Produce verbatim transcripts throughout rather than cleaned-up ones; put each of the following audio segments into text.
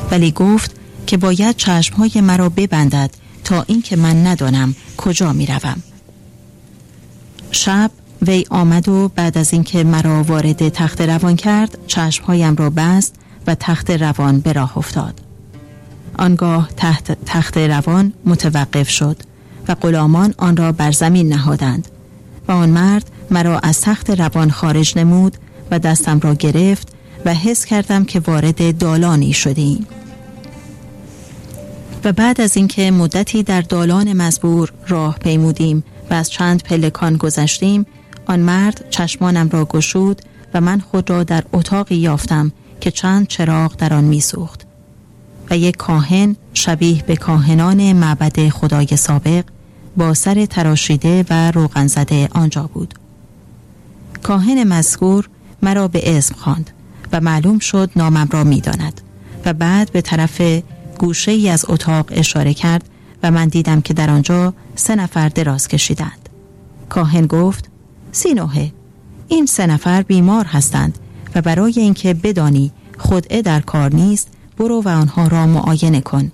ولی گفت که باید چشمهای مرا ببندد تا اینکه من ندانم کجا می روم. شب وی آمد و بعد از اینکه مرا وارد تخت روان کرد چشمهایم را بست و تخت روان به راه افتاد. آنگاه تحت تخت روان متوقف شد و غلامان آن را بر زمین نهادند و آن مرد مرا از تخت روان خارج نمود و دستم را گرفت و حس کردم که وارد دالانی شدیم. و بعد از اینکه مدتی در دالان مزبور راه پیمودیم و از چند پلکان گذشتیم، آن مرد چشمانم را گشود و من خود را در اتاقی یافتم که چند چراغ در آن می‌سوخت و یک کاهن شبیه به کاهنان معبد خدای سابق با سر تراشیده و روغن زده آنجا بود. کاهن مذکور مرا به اسم خواند و معلوم شد نامم را می‌داند و بعد به طرف گوشه ای از اتاق اشاره کرد و من دیدم که در آنجا سه نفر دراز کشیدند. کاهن گفت: سینوحه، این سه نفر بیمار هستند و برای اینکه بدانی خدعه در کار نیست برو و آنها را معاینه کن.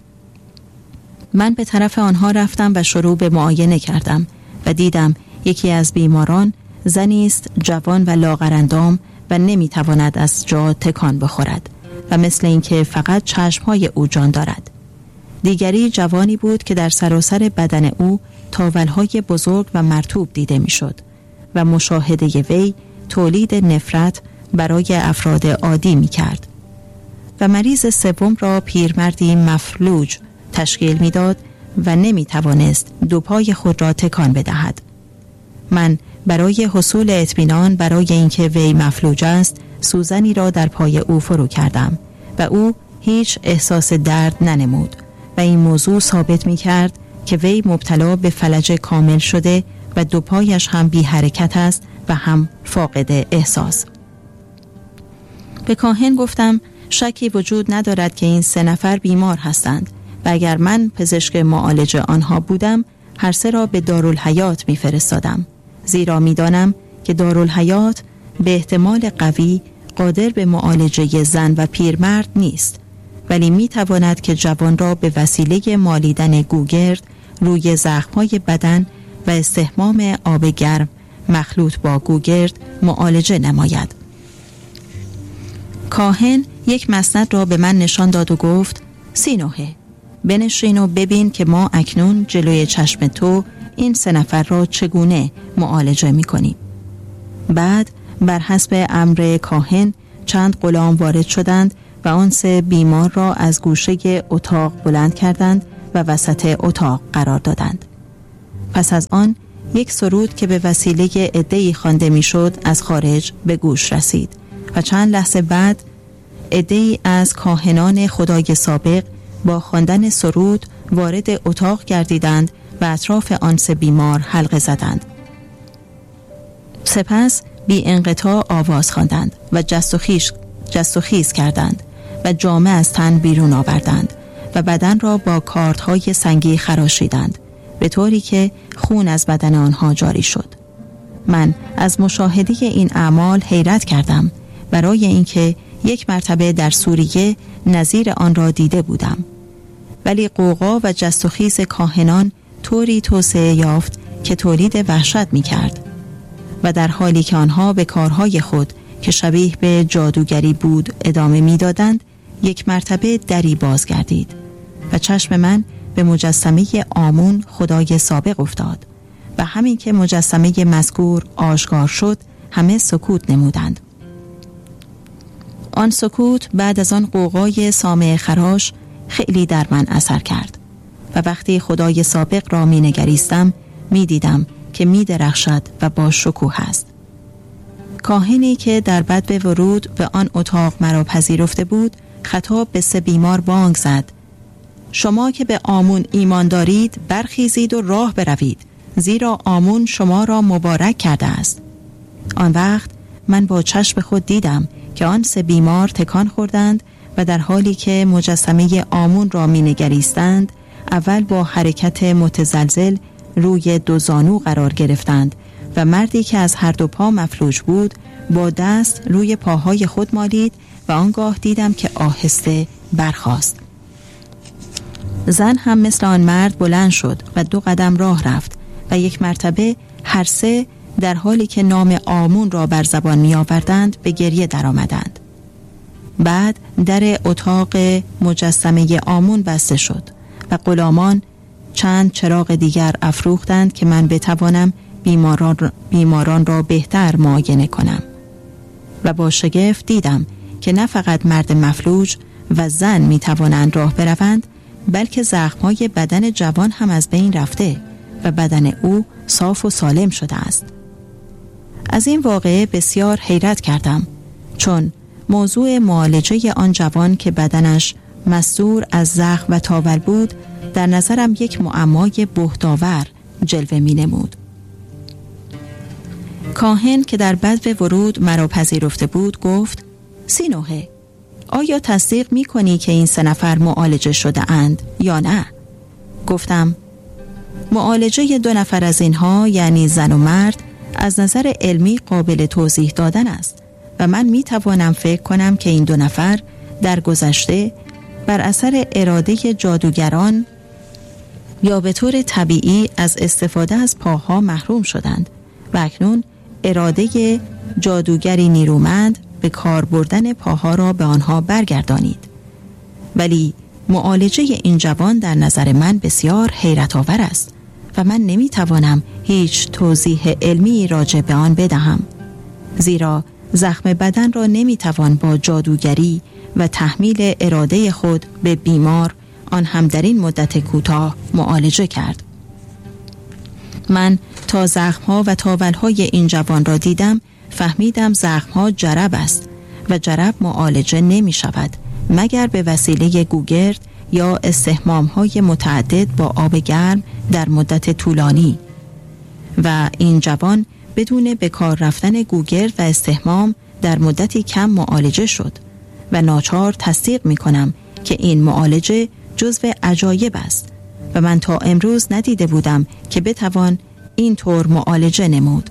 من به طرف آنها رفتم و شروع به معاینه کردم و دیدم یکی از بیماران زنی است جوان و لاغرندام و نمیتواند از جا تکان بخورد و مثل اینکه فقط چشمهای او جان دارد. دیگری جوانی بود که در سراسر بدن او تاولهای بزرگ و مرطوب دیده میشد و مشاهده وی تولید نفرت برای افراد عادی می کرد. و مریض سوم را پیرمردی مفلوج تشکیل می داد و نمی توانست دو پای خود را تکان بدهد. من برای حصول اطمینان برای اینکه وی مفلوج است سوزنی را در پای او فرو کردم و او هیچ احساس درد ننمود و این موضوع ثابت می کرد که وی مبتلا به فلج کامل شده و دو پایش هم بی حرکت است و هم فاقد احساس. به کاهن گفتم شکی وجود ندارد که این سه نفر بیمار هستند و اگر من پزشک معالج آنها بودم هر سه را به دارالحیات می فرستادم، زیرا می دانم که دارالحیات به احتمال قوی قادر به معالجه زن و پیرمرد نیست، ولی می تواند که جوان را به وسیله مالیدن گوگرد روی زخمهای بدن و استحمام آب گرم مخلوط با گوگرد معالجه نماید. کاهن یک مسند را به من نشان داد و گفت: سینوحه، بنشین و ببین که ما اکنون جلوی چشم تو این سه نفر را چگونه معالجه می کنیم. بعد بر حسب امر کاهن چند غلام وارد شدند و آن سه بیمار را از گوشه اتاق بلند کردند و وسط اتاق قرار دادند. پس از آن یک سرود که به وسیله عده‌ای خوانده میشد از خارج به گوش رسید و چند لحظه بعد عده‌ای از کاهنان خدای سابق با خواندن سرود وارد اتاق گردیدند و اطراف آن سه بیمار حلقه زدند. سپس بی انقطاع آواز خواندند و جست و خیز جست و خیز کردند و جامه از تن بیرون آوردند و بدن را با کاردهای سنگی خراشیدند به طوری که خون از بدن آنها جاری شد. من از مشاهده این اعمال حیرت کردم، برای اینکه یک مرتبه در سوریه نظیر آن را دیده بودم، ولی غوغا و جست و خیز کاهنان طوری توسعه یافت که تولید وحشت می کرد و در حالی که آنها به کارهای خود که شبیه به جادوگری بود ادامه می دادند، یک مرتبه دری بازگردید و چشم من به مجسمه آمون خدای سابق افتاد و همین که مجسمه مذکور آشکار شد همه سکوت نمودند. آن سکوت بعد از آن غوغای سامع خراش خیلی در من اثر کرد و وقتی خدای سابق را می نگریستم می دیدم که می درخشد و با شکوه است. کاهنی که در بدو ورود به آن اتاق مرا پذیرفته بود خطاب به سه بیمار بانگ زد: شما که به آمون ایمان دارید برخیزید و راه بروید، زیرا آمون شما را مبارک کرده است. آن وقت من با چشم خود دیدم که آن سه بیمار تکان خوردند و در حالی که مجسمه آمون را می نگریستند اول با حرکت متزلزل روی دو زانو قرار گرفتند و مردی که از هر دو پا مفلوج بود با دست روی پاهای خود مالید و آنگاه دیدم که آهسته برخاست. زن هم مثل آن مرد بلند شد و دو قدم راه رفت و یک مرتبه هر سه در حالی که نام آمون را بر زبان می آوردند به گریه در آمدند. بعد در اتاق مجسمه آمون بسته شد و غلامان چند چراغ دیگر افروختند که من بتوانم بیماران را, بیماران را بهتر معاینه کنم. و با شگفت دیدم که نه فقط مرد مفلوج و زن می توانند راه بروند، بلکه زخم‌های بدن جوان هم از بین رفته و بدن او صاف و سالم شده است. از این واقعه بسیار حیرت کردم، چون موضوع معالجه آن جوان که بدنش مستور از زخم و تاول بود در نظرم یک معمای بهت‌آور جلوه می نمود. کاهن که در بدو ورود مرا پذیرفته بود گفت: سینوحه، آیا تصدیق می کنی که این سه نفر معالجه شده اند یا نه؟ گفتم: معالجه دو نفر از اینها، یعنی زن و مرد، از نظر علمی قابل توضیح دادن است و من می توانم فکر کنم که این دو نفر در گذشته بر اثر اراده جادوگران یا به طور طبیعی از استفاده از پاها محروم شدند و اکنون اراده جادوگری نیرومند به کار بردن پاها را به آنها برگردانید. ولی معالجه این جوان در نظر من بسیار حیرت آور است و من نمی توانم هیچ توضیح علمی راجع به آن بدهم، زیرا زخم بدن را نمی توان با جادوگری و تحمیل اراده خود به بیمار، آن هم در این مدت کوتاه، معالجه کرد. من تا زخم‌ها و تاول‌های این جوان را دیدم فهمیدم زخم‌ها جرب است و جرب معالجه نمی شود مگر به وسیله گوگرد یا استحمام‌های متعدد با آب گرم در مدت طولانی، و این جوان بدون به کار رفتن گوگرد و استحمام در مدتی کم معالجه شد و ناچار تصدیق می کنم که این معالجه جزو عجایب است و من تا امروز ندیده بودم که بتوان این طور معالجه نمود.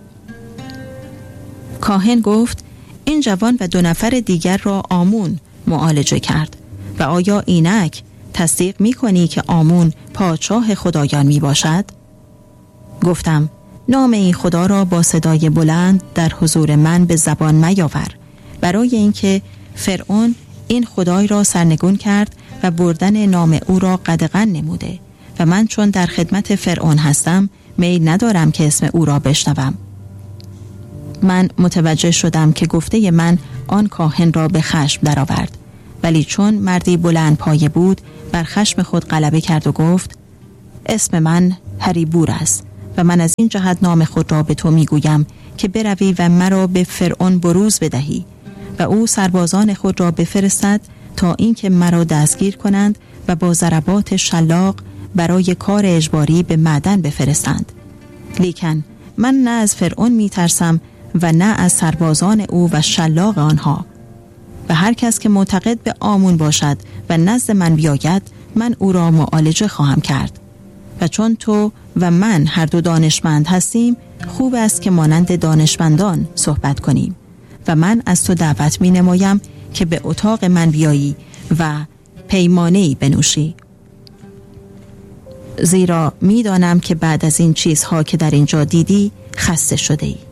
کاهن گفت: این جوان و دو نفر دیگر را آمون معالجه کرد و آیا اینک تصدیق می کنی که آمون پادشاه خدایان می باشد؟ گفتم: نام این خدا را با صدای بلند در حضور من به زبان میاور، برای اینکه فرعون این خدای را سرنگون کرد و بردن نام او را قدغن نموده و من چون در خدمت فرعون هستم میل ندارم که اسم او را بشنوم. من متوجه شدم که گفته من آن کاهن را به خشم درآورد، ولی چون مردی بلند پایه بود بر خشم خود غلبه کرد و گفت: اسم من هریبور است و من از این جهت نام خود را به تو میگویم که بروی و مرا به فرعون بروز بدهی و او سربازان خود را بفرستد تا اینکه مرا دستگیر کنند و با ضربات شلاق برای کار اجباری به معدن بفرستند. لیکن من نه از فرعون می ترسم و نه از سربازان او و شلاق آنها، و هر کس که معتقد به آمون باشد و نزد من بیاید من او را معالجه خواهم کرد. و چون تو و من هر دو دانشمند هستیم، خوب است که مانند دانشمندان صحبت کنیم و من از تو دعوت می نمایم که به اتاق من بیایی و پیمانه‌ای بنوشی، زیرا می دانم که بعد از این چیزها که در اینجا دیدی خسته شده ای.